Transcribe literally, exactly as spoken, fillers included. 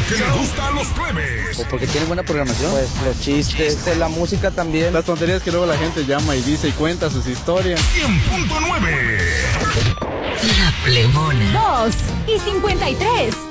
que le gusta a los plebes. O porque tiene buena programación. Pues los chistes, la música también. Las tonterías que luego la gente llama y dice y cuenta sus historias. cien punto nueve. La Plebona. dos y cincuenta y tres.